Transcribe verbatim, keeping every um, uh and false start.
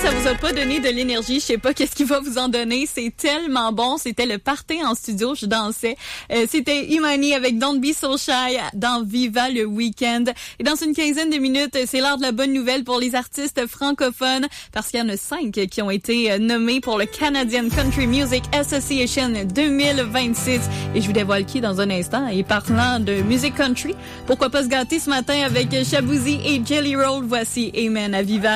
ça vous a pas donné de l'énergie, je sais pas qu'est-ce qui va vous en donner. C'est tellement bon. C'était le party en studio, je dansais. Euh, c'était Imani avec Don't Be So Shy dans Viva le Weekend. Et dans une quinzaine de minutes, c'est l'heure de la bonne nouvelle pour les artistes francophones parce qu'il y en a cinq qui ont été nommés pour le Canadian Country Music Association deux mille vingt-six. Et je vous dévoile qui dans un instant. Et parlant de musique country, pourquoi pas se gâter ce matin avec Shaboozey et Jelly Roll. Voici Amen à Viva.